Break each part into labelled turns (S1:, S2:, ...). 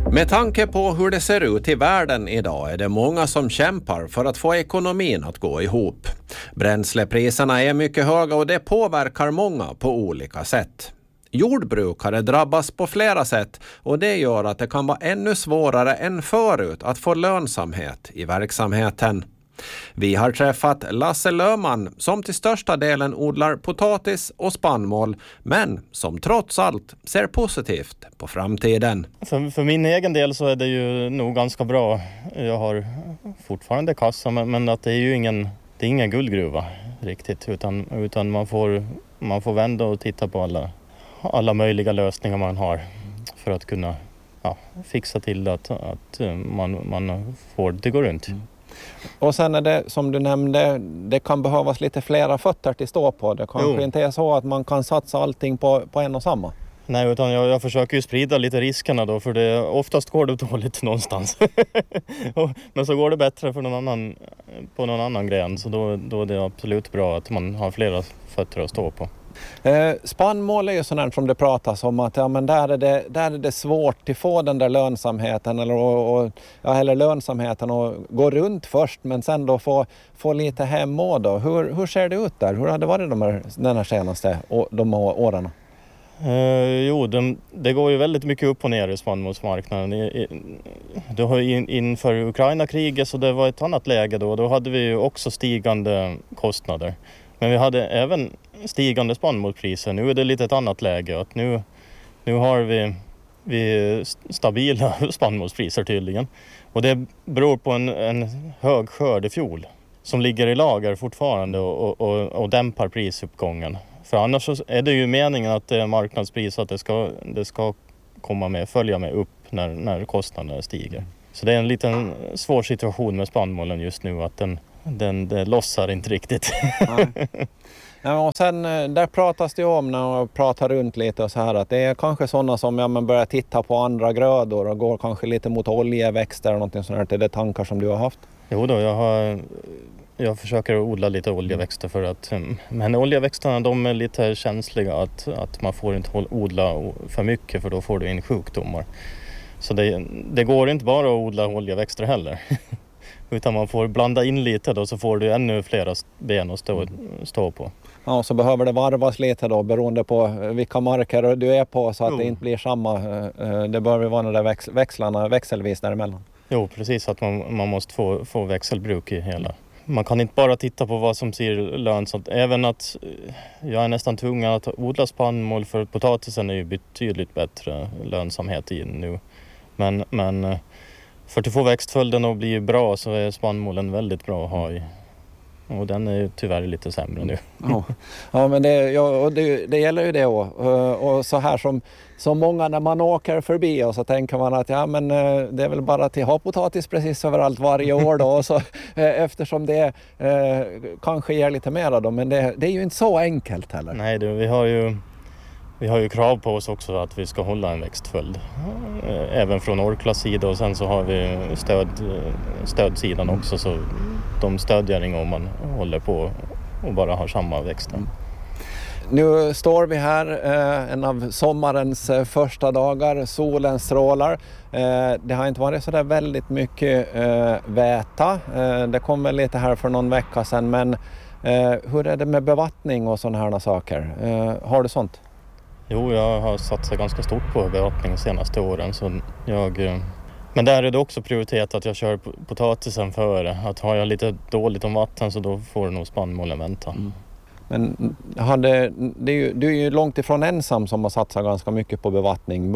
S1: Med tanke på hur det ser ut i världen idag är det många som kämpar för att få ekonomin att gå ihop. Bränslepriserna är mycket höga och det påverkar många på olika sätt. Jordbrukare drabbas på flera sätt och det gör att det kan vara ännu svårare än förut att få lönsamhet i verksamheten. Vi har träffat Lasse Löfman som till största delen odlar potatis och spannmål men som trots allt ser positivt på framtiden.
S2: För min egen del så är det ju nog ganska bra. Jag har fortfarande kassa men att det är ju ingen guldgruva riktigt utan man får vända och titta på alla möjliga lösningar man har för att kunna fixa till att man får det gå runt.
S1: Och sen är det som du nämnde, det kan behövas lite flera fötter till stå på. Det kanske inte är så att man kan satsa allting på en och samma.
S2: Nej, utan jag försöker ju sprida lite riskerna då, för oftast går det dåligt någonstans. Men så går det bättre på någon annan gren, så då är det absolut bra att man har flera fötter att stå på.
S1: Spannmål är ju sådant som det pratas om att men där är det svårt att få den där lönsamheten eller lönsamheten och gå runt först men sen då få lite hem och då. Hur ser det ut där? Hur har det varit den här senaste de åren?
S2: Det går ju väldigt mycket upp och ner i spannmålsmarknaden. Det har inför Ukraina-kriget så det var ett annat läge då hade vi ju också stigande kostnader. Men vi hade även stigande spannmålspriser. Nu är det lite ett annat läge. Att nu har vi stabila spannmålspriser tydligen. Och det beror på en hög skörd i fjol som ligger i lager fortfarande och dämpar prisuppgången. För annars så är det ju meningen att det är marknadspris att det ska följa med upp när kostnaderna stiger. Så det är en liten svår situation med spannmålen just nu att den lossar inte riktigt.
S1: Ja, och sen där pratas det om när man pratar runt lite och så här att det är kanske sådana som börjar titta på andra grödor och går kanske lite mot oljeväxter och någonting sånt. Är det tankar som du har haft?
S2: Jo då, jag försöker odla lite oljeväxter men oljeväxterna de är lite känsliga att man får inte odla för mycket för då får du in sjukdomar. Så det går inte bara att odla oljeväxter heller. Utan man får blanda in lite då så får du ännu flera ben att stå på. Ja,
S1: så behöver det varvas lite då beroende på vilka marker du är på så att det inte blir samma. Det bör vara några där växlarna växelvis däremellan.
S2: Jo, precis att man måste få växelbruk i hela. Man kan inte bara titta på vad som ser lönsamt. Även att jag är nästan tvungen att odla spannmål för potatisen är ju betydligt bättre lönsamhet i nu. Men för att få växtföljden att bli bra så är spannmålen väldigt bra att ha i. Och den är ju tyvärr lite sämre nu.
S1: Ja men det gäller ju det också. Och så här som många när man åker förbi och så tänker man att det är väl bara att ha potatis precis överallt varje år då. Och så, eftersom det kanske ger lite mera då. Men det är ju inte så enkelt heller.
S2: Nej, vi har ju krav på oss också att vi ska hålla en växtföljd. Även från Orklas sida och sen så har vi stödsidan också så de stödjer inga om man håller på och bara har samma växter.
S1: Nu står vi här en av sommarens första dagar, solen strålar. Det har inte varit så där väldigt mycket väta. Det kom väl lite här för någon vecka sedan men hur är det med bevattning och sådana här saker? Har du sånt?
S2: Jo, jag har satsat ganska stort på bevattning de senaste åren. Så men där är det också prioritet att jag kör potatisen före. Att har jag lite dåligt om vatten så då får nog spannmålen vänta.
S1: Men du är ju långt ifrån ensam som har satsat ganska mycket på bevattning.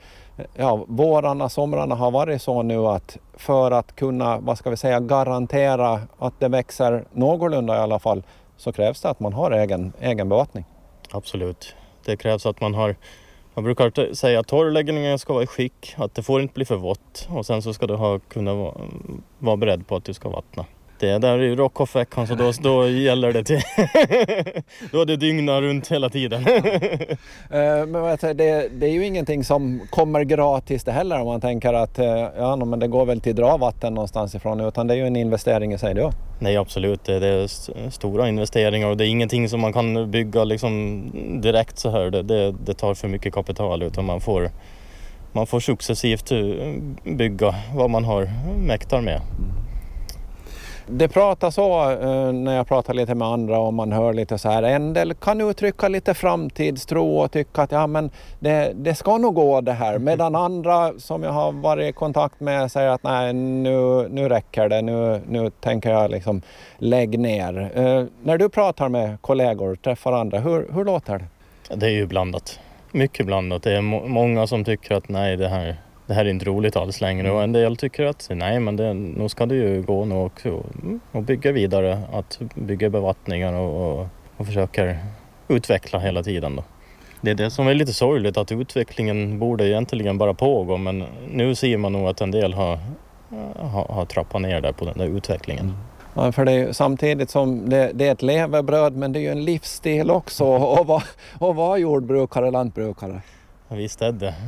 S1: Vårarna, somrarna har varit så nu att för att kunna, garantera att det växer någorlunda i alla fall så krävs det att man har egen bevattning.
S2: Absolut. Det krävs att man har, jag brukar säga att torrläggningen ska vara i skick, att det får inte bli för vått och sen så ska du kunna vara beredd på att du ska vattna. Det där är ju rock-off-veckan så då gäller det till. Då är det dygna runt hela tiden.
S1: Men det är ju ingenting som kommer gratis det heller om man tänker att men det går väl till dra-vatten någonstans ifrån utan det är ju en investering i sig då.
S2: Nej absolut, det är stora investeringar och det är ingenting som man kan bygga liksom direkt så här. Det tar för mycket kapital utan man får man får successivt bygga vad man har mäktar med.
S1: Det pratas så när jag pratar lite med andra och man hör lite så här. En del kan uttrycka lite framtidstro och tycka att ja, men det ska nog gå det här. Medan andra som jag har varit i kontakt med säger att nej, nu räcker det. Nu tänker jag liksom lägg ner. När du pratar med kollegor, träffar andra, hur låter det?
S2: Det är ju blandat. Mycket blandat. Det är många som tycker att nej, det här är inte roligt alls längre. Och en del tycker att nej, men nu ska det ju gå nog och bygga vidare. Att bygga bevattningar och försöker utveckla hela tiden då. Det är det som är lite sorgligt, att utvecklingen borde egentligen bara pågå. Men nu ser man nog att en del har trappat ner där på den där utvecklingen.
S1: Ja, för det är, samtidigt som det är ett levebröd, men det är ju en livsstil också att vara jordbrukare, lantbrukare.
S2: Ja, visst är det.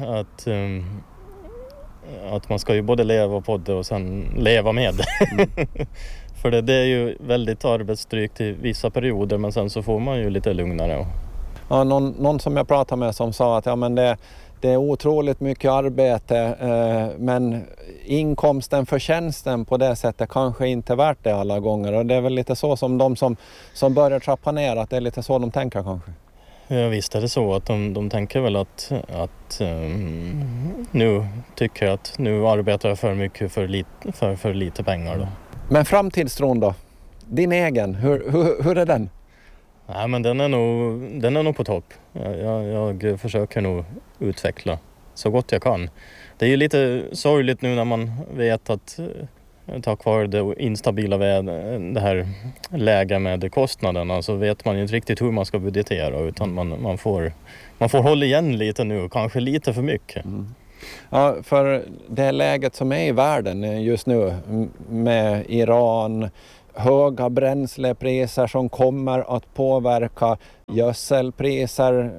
S2: Att man ska ju både leva på det och sen leva med det. För det är ju väldigt arbetsdrygt i vissa perioder, men sen så får man ju lite lugnare.
S1: Ja, någon som jag pratade med som sa att ja, men det är otroligt mycket arbete, men inkomsten för tjänsten på det sättet kanske inte är värt det alla gånger. Och det är väl lite så som de som börjar trappa ner, att det är lite så de tänker kanske.
S2: Ja, visst är det så att de tänker väl att nu tycker jag att nu arbetar jag för mycket för lite pengar då.
S1: Men framtidstron då? Din egen, hur är den?
S2: Nej, men den är nog på topp. Jag försöker nog utveckla så gott jag kan. Det är ju lite sorgligt nu när man vet att tack vare det instabila det här läget med kostnaderna, så vet man inte riktigt hur man ska budgetera, utan man får hålla igen lite nu, kanske lite för mycket.
S1: Ja, för det läget som är i världen just nu med Iran, höga bränslepriser som kommer att påverka gödselpriser.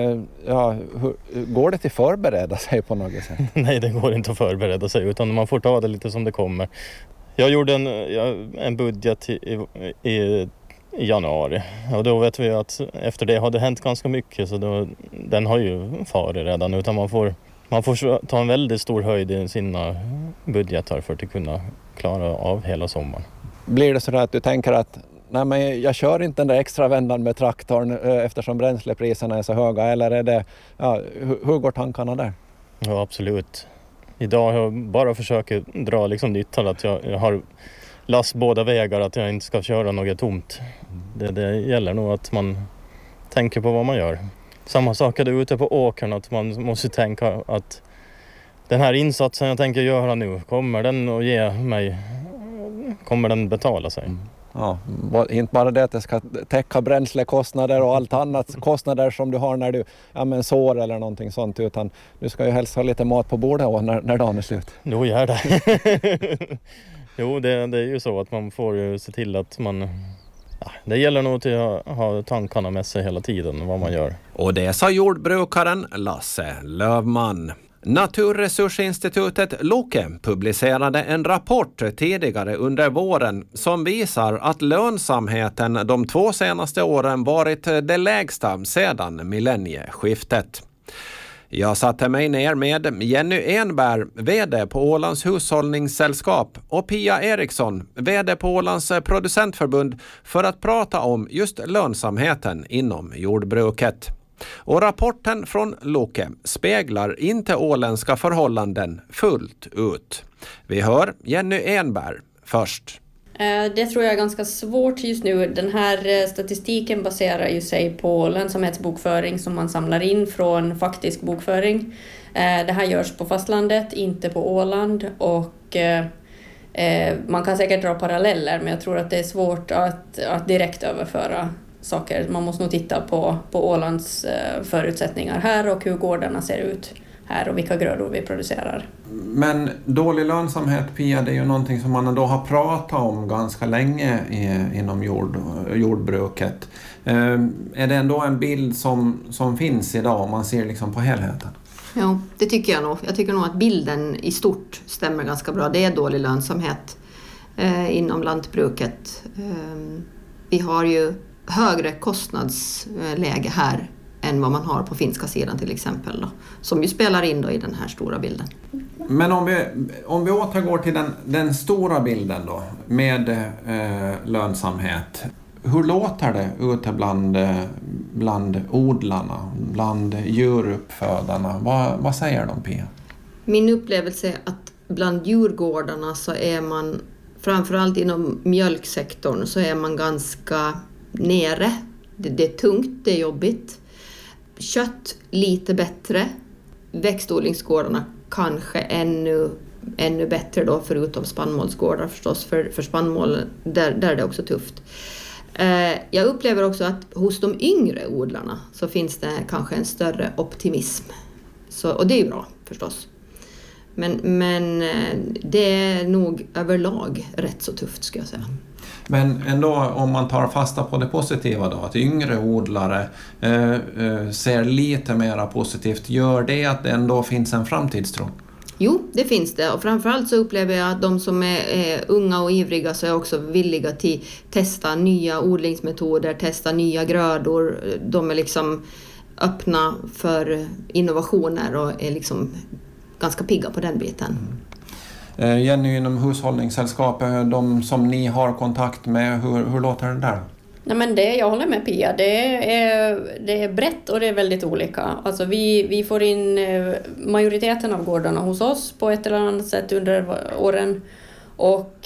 S1: Går det till förbereda sig på något sätt?
S2: Nej, det går inte att förbereda sig, utan man får ta det lite som det kommer. Jag gjorde en budget i januari, och då vet vi att efter det har det hänt ganska mycket, så den har ju farit redan, utan man får ta en väldigt stor höjd i sina budgetar för att kunna klara av hela sommaren.
S1: Blir det så att du tänker att nej, men jag kör inte den där extra vändan med traktorn eftersom bränslepriserna är så höga, eller är det, hur går tankarna där?
S2: Ja, absolut. Idag har jag bara försökt dra liksom nyttan att jag har last båda vägar, att jag inte ska köra något tomt. Det gäller nog att man tänker på vad man gör. Samma sak är det ute på åkern, att man måste tänka att den här insatsen jag tänker göra nu, kommer den att ge mig, kommer den betala sig?
S1: Ja, inte bara det att det ska täcka bränslekostnader och allt annat kostnader som du har när du sår eller någonting sånt, utan du ska ju helst ha lite mat på bordet när dagen är slut.
S2: Jo, gör det. Jo, det är ju så att man får ju se till att man... Ja, det gäller nog att ha tankarna med sig hela tiden, vad man gör.
S1: Och det sa jordbrukaren Lasse Lövman. Naturresursinstitutet Loke publicerade en rapport tidigare under våren som visar att lönsamheten de 2 senaste åren varit det lägsta sedan millennieskiftet. Jag satte mig ner med Jenny Enberg, vd på Ålands hushållningssällskap, och Pia Eriksson, vd på Ålands producentförbund, för att prata om just lönsamheten inom jordbruket. Och rapporten från Loke speglar inte åländska förhållanden fullt ut. Vi hör Jenny Enberg först.
S3: Det tror jag är ganska svårt just nu. Den här statistiken baserar ju sig på lönsamhetsbokföring som man samlar in från faktisk bokföring. Det här görs på fastlandet, inte på Åland, och man kan säkert dra paralleller, men jag tror att det är svårt att direkt överföra saker. Man måste nog titta på Ålands förutsättningar här och hur gårdarna ser ut här och vilka grödor vi producerar. Men dålig lönsamhet, Pia, det är ju någonting som man då har pratat om ganska länge inom jordbruket. Är det ändå en bild som finns idag om man ser liksom på helheten?
S4: Ja, det tycker jag nog. Jag tycker nog att bilden i stort stämmer ganska bra. Det är dålig lönsamhet inom lantbruket. Vi har ju högre kostnadsläge här än vad man har på finska sidan till exempel då, som ju spelar in då i den här stora bilden.
S1: Men om vi återgår till den stora bilden då med lönsamhet. Hur låter det ute bland odlarna, bland djuruppfödarna? Vad säger de, Pia?
S4: Min upplevelse är att bland djurgårdarna så är man, framförallt inom mjölksektorn, så är man ganska nere. Det är tungt, det är jobbigt. Kött lite bättre. Växtodlingsgårdarna kanske ännu bättre då, förutom spannmålsgårdar förstås. För spannmål, där är det också tufft. Jag upplever också att hos de yngre odlarna så finns det kanske en större optimism. Och det är ju bra förstås. Men det är nog överlag rätt så tufft, ska jag säga.
S1: Men ändå, om man tar fasta på det positiva då, att yngre odlare ser lite mer positivt, gör det att det ändå finns en framtidstro?
S4: Jo, det finns det. Och framförallt så upplever jag att de som är unga och ivriga så är också villiga till testa nya odlingsmetoder, testa nya grödor. De är liksom öppna för innovationer och är liksom ganska pigga på den biten.
S1: Jenny, inom hushållningssällskapet, de som ni har kontakt med, hur låter det där?
S3: Nej, men jag håller med Pia, det är brett och det är väldigt olika. Alltså vi får in majoriteten av gårdarna hos oss på ett eller annat sätt under åren. Och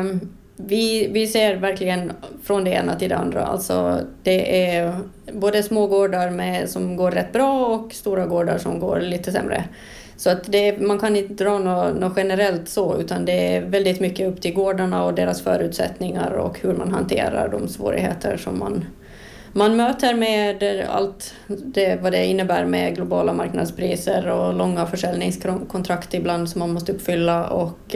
S3: vi ser verkligen från det ena till det andra. Alltså det är både små gårdar som går rätt bra och stora gårdar som går lite sämre. Så att man kan inte dra något generellt så, utan det är väldigt mycket upp till gårdarna och deras förutsättningar och hur man hanterar de svårigheter som man möter med allt vad det innebär med globala marknadspriser och långa försäljningskontrakt ibland som man måste uppfylla. Och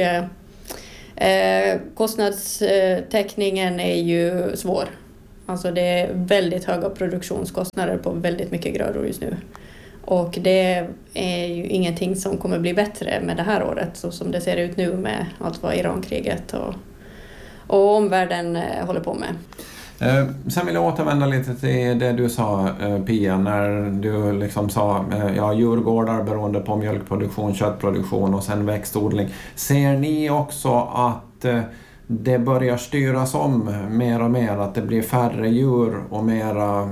S3: kostnadstäckningen är ju svår. Alltså det är väldigt höga produktionskostnader på väldigt mycket grödor just nu. Och det är ju ingenting som kommer bli bättre med det här året, så som det ser ut nu med allt vad Irankriget och omvärlden håller på med.
S1: Sen vill jag återvända lite till det du sa, Pia, när du liksom sa djurgårdar beroende på mjölkproduktion, köttproduktion och sen växtodling. Ser ni också att det börjar styras om mer och mer, att det blir färre djur och mera,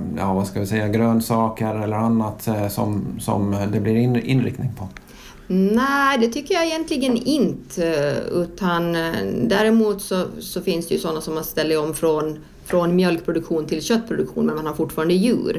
S1: grönsaker eller annat som det blir inriktning på?
S4: Nej, det tycker jag egentligen inte, utan däremot så finns det ju sådana som man ställer om från mjölkproduktion till köttproduktion, men man har fortfarande djur.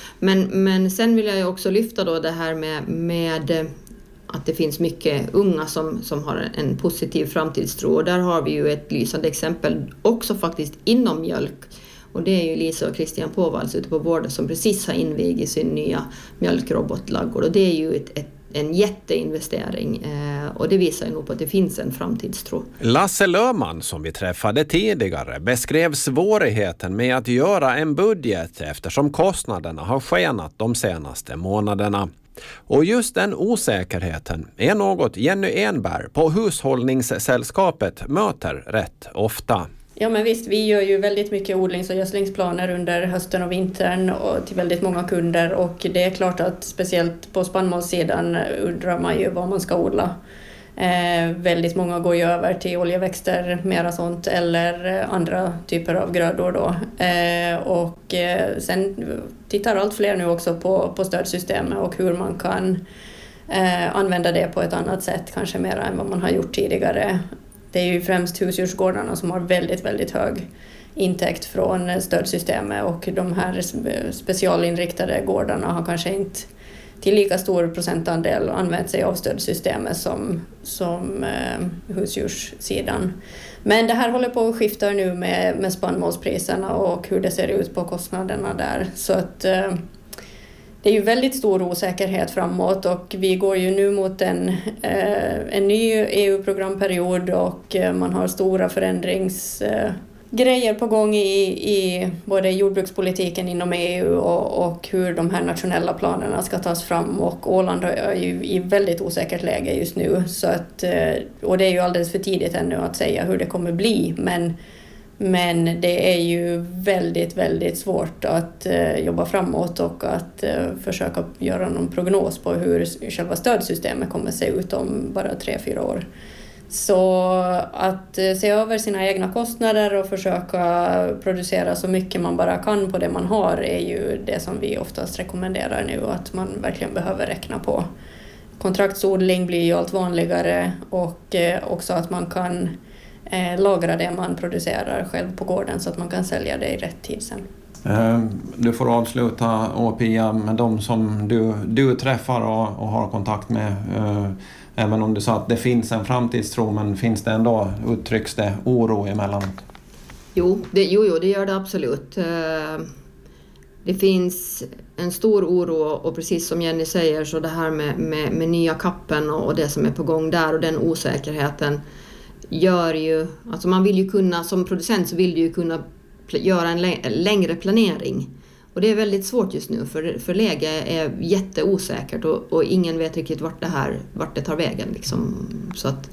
S4: Men sen vill jag ju också lyfta då det här med att det finns mycket unga som har en positiv framtidstro. Och där har vi ju ett lysande exempel också faktiskt inom mjölk. Och det är ju Lisa och Christian Påvalls ute på Vården som precis har invigit sin nya mjölkrobotlaggård. Och det är ju en jätteinvestering och det visar ju nog på att det finns en framtidstro.
S1: Lasse Löfman, som vi träffade tidigare, beskrev svårigheten med att göra en budget eftersom kostnaderna har skenat de senaste månaderna. Och just den osäkerheten är något Jenny Enberg på Hushållningssällskapet möter rätt ofta.
S3: Ja, men visst, vi gör ju väldigt mycket odlings- och gödslingsplaner under hösten och vintern och till väldigt många kunder, och det är klart att speciellt på spannmålssidan undrar man ju vad man ska odla. Väldigt många går ju över till oljeväxter, mera sånt, eller andra typer av grödor då. Och sen tittar allt fler nu också på stödsystemet och hur man kan använda det på ett annat sätt, kanske mer än vad man har gjort tidigare. Det är ju främst husdjursgårdarna som har väldigt, väldigt hög intäkt från stödsystemet, och de här specialinriktade gårdarna har kanske inte till lika stor procentandel använt sig av stödsystemet som husdjurssidan. Men det här håller på att skifta nu med spannmålspriserna och hur det ser ut på kostnaderna där. Så att det är ju väldigt stor osäkerhet framåt, och vi går ju nu mot en ny EU-programperiod, och man har stora förändringsgrejer på gång i både jordbrukspolitiken inom EU och hur de här nationella planerna ska tas fram, och Åland är ju i väldigt osäkert läge just nu, så att, och det är ju alldeles för tidigt ännu att säga hur det kommer bli, men Men det är ju väldigt, väldigt svårt att jobba framåt och att försöka göra någon prognos på hur själva stödsystemet kommer se ut om bara 3-4 år. Så att se över sina egna kostnader och försöka producera så mycket man bara kan på det man har är ju det som vi oftast rekommenderar nu, att man verkligen behöver räkna på. Kontraktsodling blir ju allt vanligare och också att man kan lagra det man producerar själv på gården så att man kan sälja det i rätt tid sen.
S1: Du får avsluta, Pia, med de som du träffar och har kontakt med. Även om du sa att det finns en framtidstro, men finns det ändå, uttrycks det oro emellanåt?
S4: Jo, det gör det absolut. Det finns en stor oro och precis som Jenny säger så det här med nya kappen och det som är på gång där och den osäkerheten gör ju, alltså man vill ju kunna, som producent så vill du ju kunna göra en längre planering. Och det är väldigt svårt just nu för läge är jätteosäkert och ingen vet riktigt vart det tar vägen liksom. Så att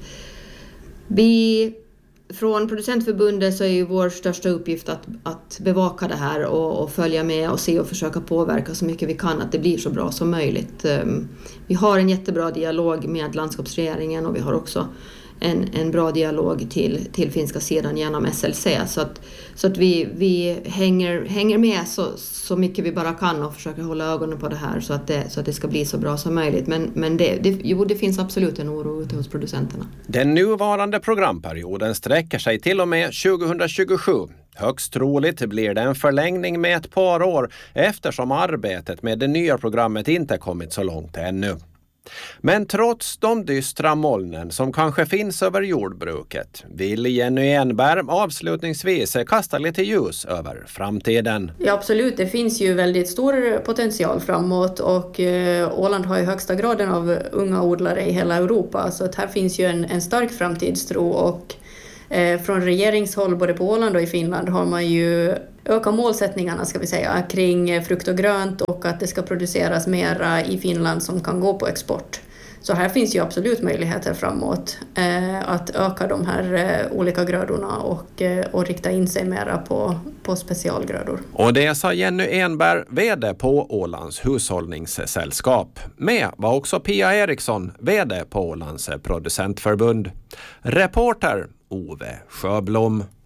S4: vi från Producentförbundet så är ju vår största uppgift att bevaka det här och följa med och se och försöka påverka så mycket vi kan att det blir så bra som möjligt. Vi har en jättebra dialog med landskapsregeringen och vi har också en bra dialog till finska sidan genom SLC så att vi hänger med så mycket vi bara kan och försöker hålla ögonen på det här så att det ska bli så bra som möjligt. Men det finns absolut en oro ute hos producenterna.
S1: Den nuvarande programperioden sträcker sig till och med 2027. Högst troligt blir det en förlängning med ett par år eftersom arbetet med det nya programmet inte kommit så långt ännu. Men trots de dystra molnen som kanske finns över jordbruket vill Jenny Enberg avslutningsvis kasta lite ljus över framtiden.
S3: Ja, absolut. Det finns ju väldigt stor potential framåt och Åland har ju högsta graden av unga odlare i hela Europa, så att här finns ju en stark framtidstro och från regeringshåll både på Åland och i Finland har man ju ökat målsättningarna ska vi säga kring frukt och grönt och att det ska produceras mera i Finland som kan gå på export. Så här finns ju absolut möjligheter framåt att öka de här olika grödorna och rikta in sig mera på specialgrödor.
S1: Och det sa Jenny Enberg, vd på Ålands hushållningssällskap. Med var också Pia Eriksson, vd på Ålands producentförbund. Reporter Ove Sjöblom.